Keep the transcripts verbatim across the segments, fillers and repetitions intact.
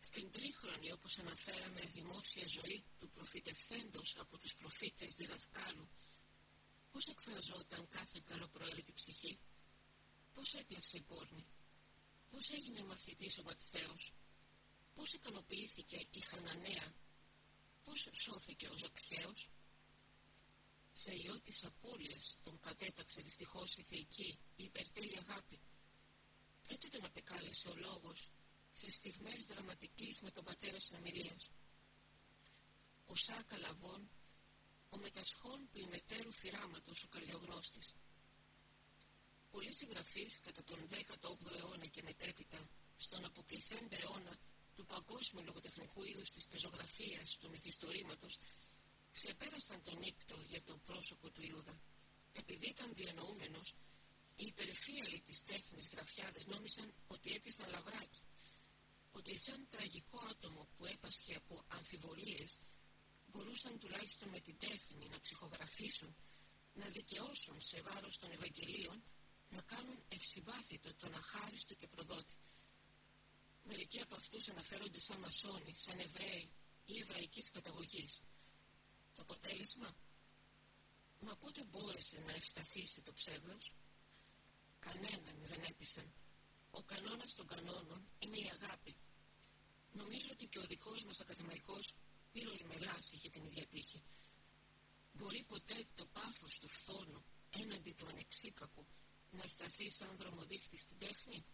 Στην τρίχρονη, όπως αναφέραμε, δημόσια ζωή του προφητευθέντος από τους προφήτες διδασκάλου, πώς εκφραζόταν κάθε καλοπροαίρετη ψυχή, πώς έκλαψε η πόρνη, πώς έγινε μαθητής ο Ματθαίος, πώς ικανοποιήθηκε η Χαναναία, πώς σώθηκε ο Ζακχαίος. Σε ιό της απώλειας τον κατέταξε δυστυχώς η θεϊκή, η υπερτέλεια αγάπη. Έτσι τον απεκάλεσε ο λόγος σε στιγμές δραματικής με τον πατέρα συνομιλίας. Ο Σάρκα Λαβών, ο μετασχών του ημετέρου φυράματος, ο καρδιογνώστης. Πολλοί συγγραφείς κατά τον δέκατο όγδοο αιώνα και μετέπειτα, στον αποκλειθέντα αιώνα του παγκόσμιου λογοτεχνικού είδους της πεζογραφίας, του μυθιστορήματος, ξεπέρασαν τον ίκτο για το πρόσωπο του Ιούδα. Επειδή ήταν διανοούμενος, οι υπερφύαλοι της τέχνης γραφιάδες νόμισαν ότι έπιασαν λαβράκι, ότι σαν τραγικό άτομο που έπασχε από αμφιβολίες μπορούσαν τουλάχιστον με την τέχνη να ψυχογραφήσουν, να δικαιώσουν σε βάρος των Ευαγγελίων, να κάνουν ευσυμπάθητο τον αχάριστο και προδότη. Μερικοί από αυτούς αναφέρονται σαν μασόνοι, σαν Εβραίοι ή εβραϊκής καταγωγής. Το αποτέλεσμα? Μα πότε μπόρεσε να ευσταθήσει το ψεύδος? Κανέναν δεν έπεισαν. Ο κανόνας των κανόνων είναι η αγάπη. Νομίζω ότι και ο δικός μας ακαδημαϊκός Πύρος Μελάς είχε την ίδια τύχη. Μπορεί ποτέ το πάθος του φθόνου έναντι του ανεξίκακου να σταθεί σαν δρομοδείχτη στην τέχνη?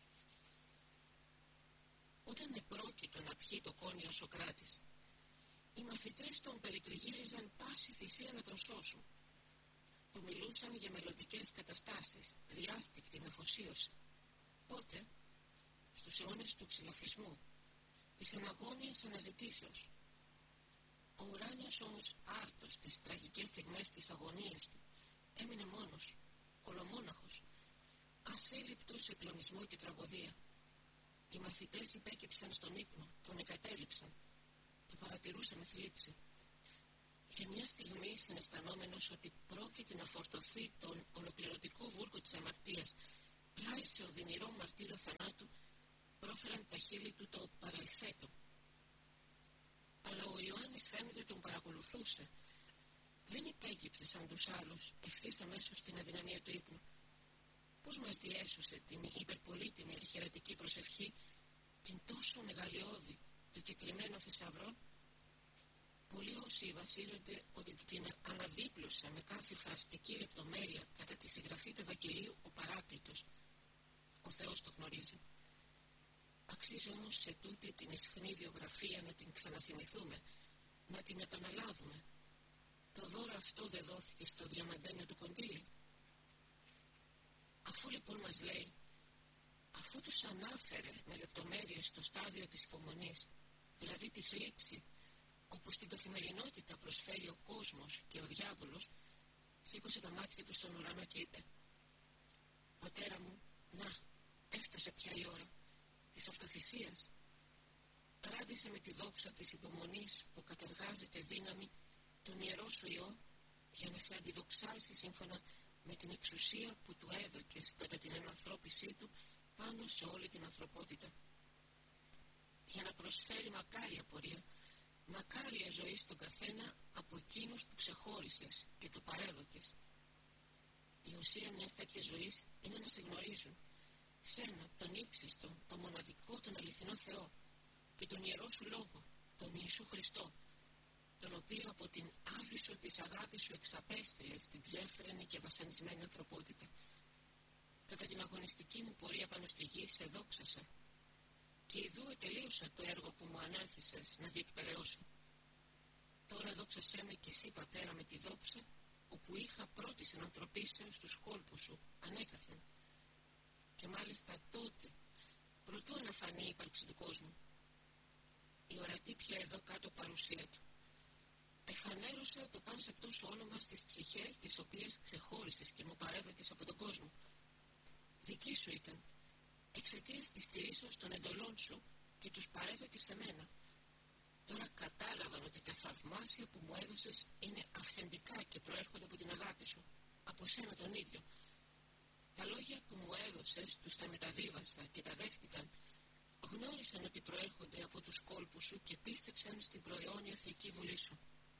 Όταν επρόκειτο να πιει το κόνιο ο Σωκράτης, οι μαθητές τον περιτριγύριζαν πάση θυσία να τον σώσουν. Του μιλούσαν για μελλοντικές καταστάσεις, διάστηκτη με αφοσίωση. Πότε? Στους αιώνες του ψηλαφισμού, της αναγώνιας αναζητήσεως. Ο ουράνιος όμως άρτος στις τραγικές στιγμές της αγωνίας του έμεινε μόνος, ολομόναχος, ασύλληπτος σε κλονισμό και τραγωδία. Οι μαθητές υπέκυψαν στον ύπνο, τον εγκατέλειψαν, το παρατηρούσαν με θλίψη. Για μια στιγμή, συναισθανόμενος ότι πρόκειται να φορτωθεί τον ολοκληρωτικό βούρκο της αμαρτίας πλάι σε οδυνηρό μαρτύριο θανάτου, πρόφεραν τα χείλη του το παρελθέτο. Αλλά ο Ιωάννης φαίνεται τον παρακολουθούσε. Δεν υπέκυψε σαν τους άλλους ευθύς αμέσως στην αδυναμία του ύπνου. Πώς μας διέσωσε την υπερπολίτιμη αρχιερατική προσευχή, την τόσο μεγαλειώδη του κεκριμένου θησαυρό? Πολλοί όσοι βασίζονται ότι του την αναδίπλωσε με κάθε φραστική λεπτομέρεια κατά τη συγγραφή του Ευαγγελίου ο Παράκλητος. Ο Θεός το γνωρίζει. Αξίζει όμως σε τούτη την ισχνή βιογραφία να την ξαναθυμηθούμε, να την επαναλάβουμε. Το δώρο αυτό δεν δόθηκε στο διαμαντένιο του κοντήλι? Αφού λοιπόν μας λέει, αφού τους ανάφερε με λεπτομέρειες στο στάδιο της υπομονής, δηλαδή τη θλίψη, όπου στην καθημερινότητα προσφέρει ο κόσμος και ο διάβολος, σήκωσε τα μάτια του στον ουρανό και είπε: «Πατέρα μου, να, έφτασε πια η ώρα της αυτοθυσίας. Ράντισε με τη δόξα της υπομονής που κατεργάζεται δύναμη τον ιερό σου Υιό, για να σε αντιδοξάσει σύμφωνα με την εξουσία που του έδωκες κατά την ενανθρώπισή του πάνω σε όλη την ανθρωπότητα, για να προσφέρει μακάρια πορεία, μακάρια ζωή στον καθένα από εκείνους που ξεχώρισες και του παρέδωκες. Η ουσία μιας τέτοιας ζωής είναι να σε γνωρίζουν, σένα, τον ύψιστο, τον μοναδικό, τον αληθινό Θεό, και τον ιερό σου Λόγο, τον Ιησού Χριστό, τον οποίο από την άβυσσο της αγάπης σου εξαπέστειλε στην ψέφρενη και βασανισμένη ανθρωπότητα. Κατά την αγωνιστική μου πορεία πάνω στη γη σε δόξασα, και ιδού ετελείωσα το έργο που μου ανέθεσες να διεκπεραιώσω. Τώρα δόξασέ με κι εσύ, Πατέρα, με τη δόξα όπου είχα πρώτη συνανθρωπίσεως στους κόλπους σου ανέκαθεν, και μάλιστα τότε, προτού αναφανεί η ύπαρξη του κόσμου. Η ορατή πια εδώ κάτω παρουσία του εφανέρωσα το παν σε τόσο όνομα στις ψυχές τις οποίες ξεχώρισες και μου παρέδωκες από τον κόσμο. Δική σου ήταν, εξαιτίας της στηρίσεως των εντολών σου, και τους παρέδωκες σε μένα. Τώρα κατάλαβαν ότι τα θαυμάσια που μου έδωσες είναι αυθεντικά και προέρχονται από την αγάπη σου, από σένα τον ίδιο. Τα λόγια που μου έδωσες τους τα μεταβίβασα και τα δέχτηκαν. Γνώρισαν ότι ότι προέρχονται από τους κόλπους σου και πίστεψαν στην προαιώνια θεϊκή βουλή σου.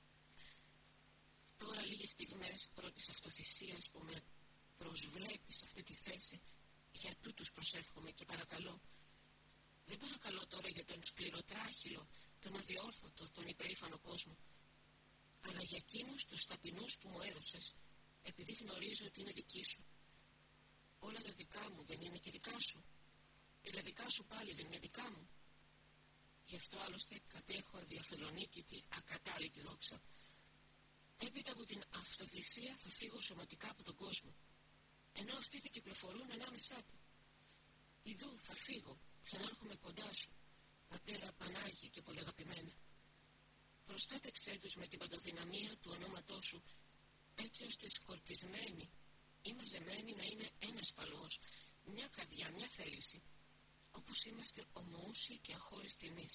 Τώρα λίγες στιγμές πρώτης αυτοθυσίας που με προσβλέπεις σε αυτή τη θέση, για τούτους προσεύχομαι και παρακαλώ. Δεν παρακαλώ τώρα για τον σκληροτράχυλο, τον αδιόρθωτο, τον υπερήφανο κόσμο, αλλά για εκείνους τους ταπεινούς που μου έδωσες, επειδή γνωρίζω ότι είναι δικοί σου. Όλα τα δικά μου δεν είναι και δικά σου, και τα δικά σου πάλι δεν είναι δικά μου. Γι' αυτό άλλωστε κατέχω αδιαφελονίκητη, ακατάλητη δόξα. Έπειτα από την αυτοθυσία θα φύγω σωματικά από τον κόσμο, ενώ αυτοί θα κυκλοφορούν ανάμεσά του. Ιδού θα φύγω, ξανάρχομαι κοντά σου, Πατέρα Πανάγιε και πολύ αγαπημένα. Προστάτεψέ τους με την παντοδυναμία του ονόματός σου, έτσι ώστε σκορπισμένοι ή μαζεμένοι να είναι ένας παλαιός, μια καρδιά, μια θέληση, όπως είμαστε ομοούσιοι και αχώριστοι εμείς.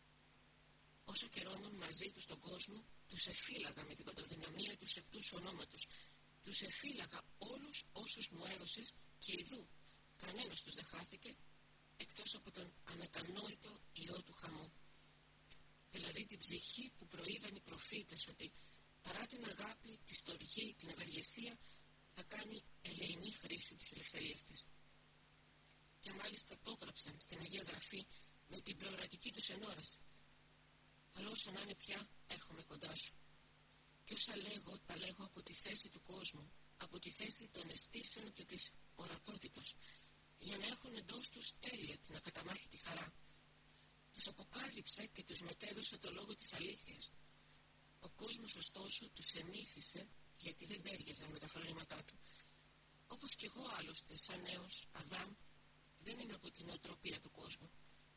Όσο καιρόμουν μαζί τους στον κόσμο, τους εφύλαγα με την παντοδυναμία του σεπτούς ονόματος. Τους εφύλαγα όλους όσους μου έδωσες και ιδού κανένας τους δεν χάθηκε, εκτός από τον αμετανόητο ιό του χαμού. Δηλαδή την ψυχή που προείδαν οι προφήτες ότι παρά την αγάπη, τη στοργή, την ευεργεσία, θα κάνει ελεηνή χρήση της ελευθερίας της. Και μάλιστα το έγραψαν στην Αγία Γραφή με την προορατική τους ενόραση. Αλλά όσο να είναι πια, έρχομαι κοντά σου. Και όσα λέγω, τα λέγω από τη θέση του κόσμου, από τη θέση των αισθήσεων και της ορατότητος, για να έχουν εντός τους τέλεια την ακαταμάχητη χαρά. Τους αποκάλυψα και τους μετέδωσα το λόγο της αλήθειας. Ο κόσμος ωστόσο τους εμίσησε, γιατί δεν τέριαζαν με τα φρονήματά του. Όπως κι εγώ άλλωστε, σαν νέος Αδάμ, δεν είμαι από την οτροπία του κόσμου.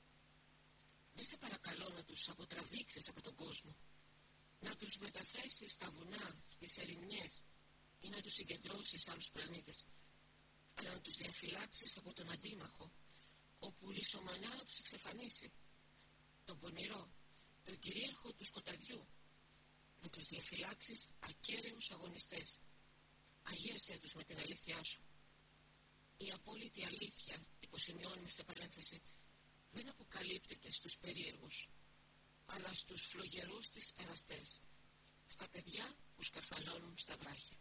Δεν σε παρακαλώ να τους αποτραβήξεις από τον κόσμο, να τους μεταθέσεις στα βουνά, στις ερημιές ή να τους συγκεντρώσεις σε άλλους πλανήτες, αλλά να τους διαφυλάξεις από τον αντίμαχο, όπου λησομανά να τους εξαφανίσει, τον πονηρό, τον κυρίαρχο του σκοταδιού, να τους διαφυλάξεις ακέραιους αγωνιστές. Αγίασέ τους με την αλήθειά σου. Η απόλυτη αλήθεια, υποσημειώνουμε σε παρένθεση, δεν αποκαλύπτεται στους περίεργους, αλλά στους φλογερούς της εραστές, στα παιδιά που σκαρφαλώνουν στα βράχια.